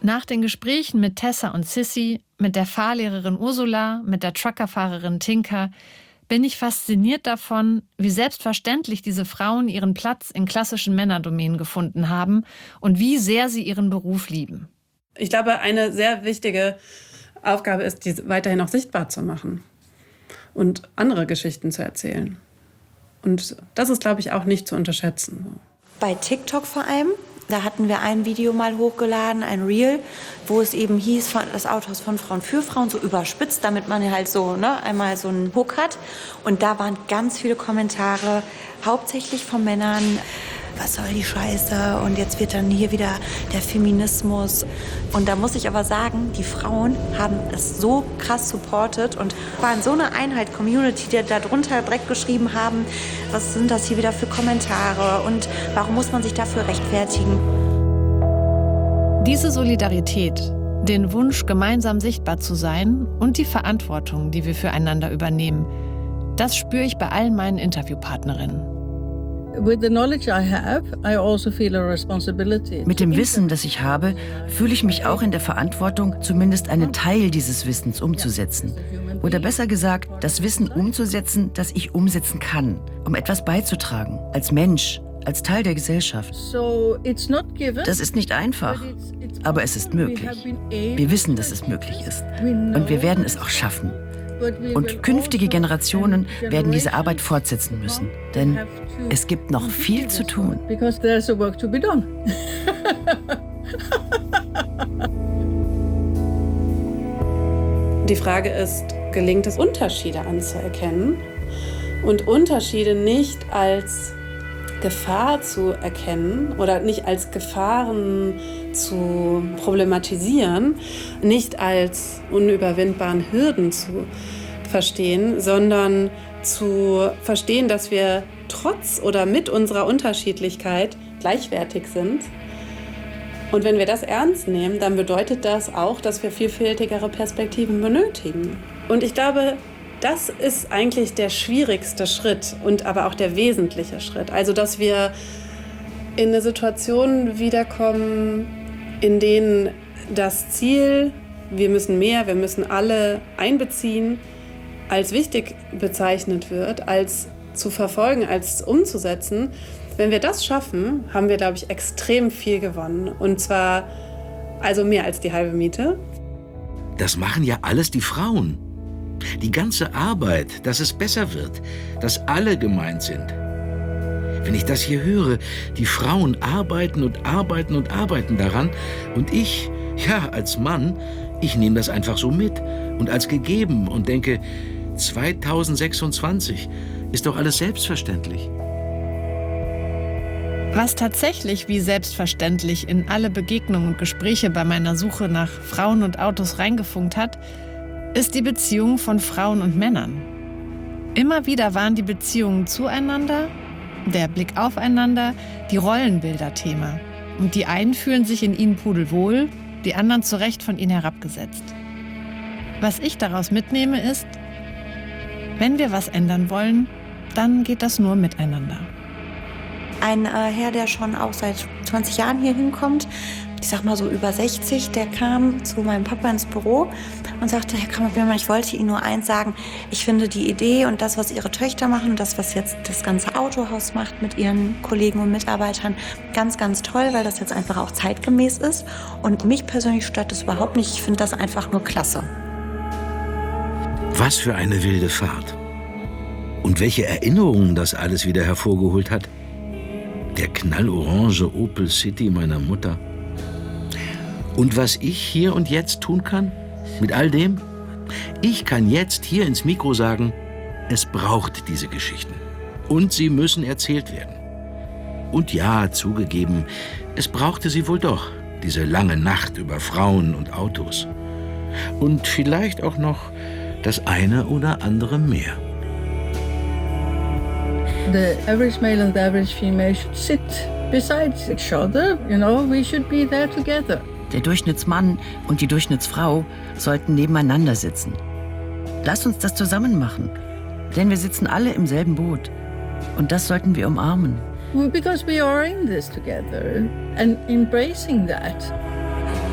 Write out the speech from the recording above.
Nach den Gesprächen mit Tessa und Sissy, mit der Fahrlehrerin Ursula, mit der Truckerfahrerin Tinka, bin ich fasziniert davon, wie selbstverständlich diese Frauen ihren Platz in klassischen Männerdomänen gefunden haben und wie sehr sie ihren Beruf lieben. Ich glaube, eine sehr wichtige Aufgabe ist, die weiterhin auch sichtbar zu machen und andere Geschichten zu erzählen. Und das ist, glaube ich, auch nicht zu unterschätzen. Bei TikTok vor allem, da hatten wir ein Video mal hochgeladen, ein Reel, wo es eben hieß, das Autohaus von Frauen für Frauen, so überspitzt, damit man halt so einmal so einen Hook hat. Und da waren ganz viele Kommentare, hauptsächlich von Männern. Was soll die Scheiße? Und jetzt wird dann hier wieder der Feminismus. Und da muss ich aber sagen, die Frauen haben es so krass supportet und waren so eine Einheit, Community, die da drunter direkt geschrieben haben, was sind das hier wieder für Kommentare und warum muss man sich dafür rechtfertigen? Diese Solidarität, den Wunsch, gemeinsam sichtbar zu sein und die Verantwortung, die wir füreinander übernehmen, das spüre ich bei allen meinen Interviewpartnerinnen. Mit dem Wissen, das ich habe, fühle ich mich auch in der Verantwortung, zumindest einen Teil dieses Wissens umzusetzen. Oder besser gesagt, das Wissen umzusetzen, das ich umsetzen kann, um etwas beizutragen, als Mensch, als Teil der Gesellschaft. Das ist nicht einfach, aber es ist möglich. Wir wissen, dass es möglich ist. Und wir werden es auch schaffen. Und künftige Generationen werden diese Arbeit fortsetzen müssen. Denn es gibt noch viel zu tun. Die Frage ist, gelingt es, Unterschiede anzuerkennen und Unterschiede nicht als Gefahr zu erkennen oder nicht als Gefahren zu problematisieren, nicht als unüberwindbaren Hürden zu verstehen, sondern zu verstehen, dass wir trotz oder mit unserer Unterschiedlichkeit gleichwertig sind. Und wenn wir das ernst nehmen, dann bedeutet das auch, dass wir vielfältigere Perspektiven benötigen. Und ich glaube, das ist eigentlich der schwierigste Schritt und aber auch der wesentliche Schritt. Also, dass wir in eine Situation wiederkommen, in denen das Ziel, wir müssen mehr, wir müssen alle einbeziehen, als wichtig bezeichnet wird, als zu verfolgen, als umzusetzen. Wenn wir das schaffen, haben wir, glaube ich, extrem viel gewonnen. Und zwar also mehr als die halbe Miete. Das machen ja alles die Frauen. Die ganze Arbeit, dass es besser wird, dass alle gemeint sind. Wenn ich das hier höre, die Frauen arbeiten und arbeiten und arbeiten daran und ich, ja, als Mann, ich nehme das einfach so mit und als gegeben und denke, 2026 ist doch alles selbstverständlich. Was tatsächlich wie selbstverständlich in alle Begegnungen und Gespräche bei meiner Suche nach Frauen und Autos reingefunkt hat, ist die Beziehung von Frauen und Männern. Immer wieder waren die Beziehungen zueinander, der Blick aufeinander, die Rollenbilder Thema. Und die einen fühlen sich in ihnen pudelwohl, die anderen zu Recht von ihnen herabgesetzt. Was ich daraus mitnehme ist, wenn wir was ändern wollen, dann geht das nur miteinander. Ein Herr, der schon auch seit 20 Jahren hier hinkommt, ich sag mal so über 60, der kam zu meinem Papa ins Büro und sagte, Herr Kammerbielmann, ich wollte Ihnen nur eins sagen, ich finde die Idee und das, was Ihre Töchter machen, das, was jetzt das ganze Autohaus macht mit Ihren Kollegen und Mitarbeitern, ganz, ganz toll, weil das jetzt einfach auch zeitgemäß ist. Und mich persönlich stört das überhaupt nicht, ich finde das einfach nur klasse. Was für eine wilde Fahrt. Und welche Erinnerungen das alles wieder hervorgeholt hat. Der knallorange Opel City meiner Mutter. Und was ich hier und jetzt tun kann? Mit all dem? Ich kann jetzt hier ins Mikro sagen, es braucht diese Geschichten. Und sie müssen erzählt werden. Und ja, zugegeben, es brauchte sie wohl doch, diese lange Nacht über Frauen und Autos. Und vielleicht auch noch das eine oder andere mehr. The average male and the average female should sit beside each other. You know, we should be there together. Der Durchschnittsmann und die Durchschnittsfrau sollten nebeneinander sitzen. Lass uns das zusammen machen, denn wir sitzen alle im selben Boot. Und das sollten wir umarmen. Because we are in this together and embracing that.